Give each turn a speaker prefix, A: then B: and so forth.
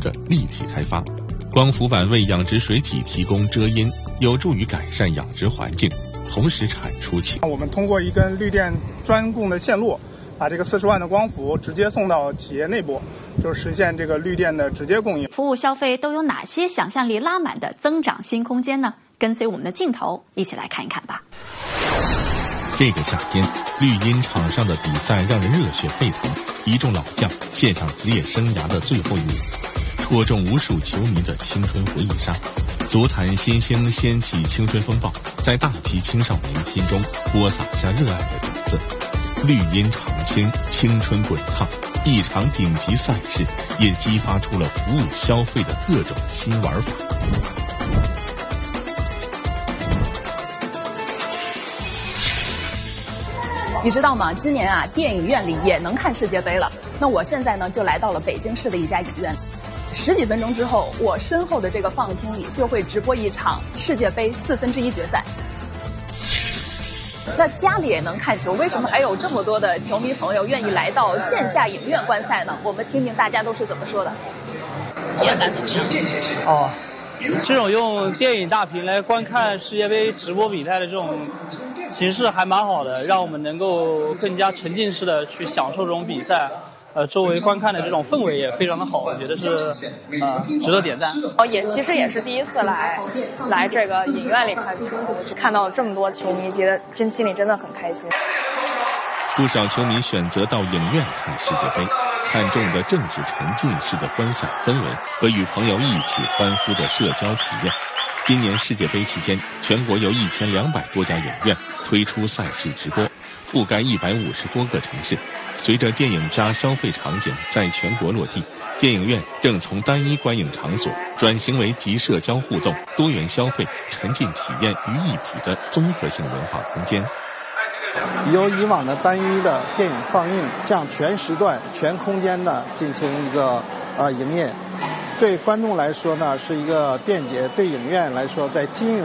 A: 的立体开发。光伏板为养殖水体提供遮阴，有助于改善养殖环境，同时产出
B: 我们通过一根绿电专供的线路，把这个40万的光伏直接送到企业内部，就实现这个绿电的直接供应。
C: 服务消费都有哪些想象力拉满的增长新空间呢？跟随我们的镜头一起来看一看吧。
A: 这个夏天，绿茵场上的比赛让人热血沸腾，一众老将献上职业生涯的最后一舞，戳中无数球迷的青春回忆杀。足坛新星掀起青春风暴，在大批青少年心中播撒下热爱的种子。绿茵常青，青春滚烫，一场顶级赛事也激发出了服务消费的各种新玩法。
D: 你知道吗？今年啊，电影院里也能看世界杯了。那我现在呢，就来到了北京市的一家影院。10几分钟之后，我身后的这个放映厅里就会直播一场世界杯1/4决赛。那家里也能看球，为什么还有这么多的球迷朋友愿意来到线下影院观赛呢？我们听听大家都是怎么说的。
E: 哦，这种用电影大屏来观看世界杯直播比赛的这种形式还蛮好的，让我们能够更加沉浸式的去享受这种比赛。周围观看的这种氛围也非常的好，我觉得是值得点赞。
F: 其实也是第一次来这个影院里看球，看到这么多球迷，觉得心里真的很开心。
A: 不少球迷选择到影院看世界杯，看重的正是沉浸式的观赛氛围和与朋友一起欢呼的社交体验。今年世界杯期间，全国有1200多家影院推出赛事直播，覆盖150多个城市。随着电影加消费场景在全国落地，电影院正从单一观影场所转型为集社交互动、多元消费、沉浸体验于一体的综合性文化空间。
G: 由以往的单一的电影放映，这样全时段、全空间的进行一个营业，对观众来说呢是一个便捷，对影院来说在经营